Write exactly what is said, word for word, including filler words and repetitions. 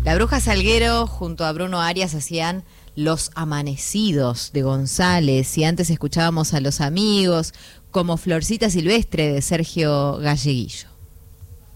La Bruja Salguero junto a Bruno Arias hacían Los Amanecidos de González, y antes escuchábamos a Los Amigos como Florcita Silvestre de Sergio Galleguillo.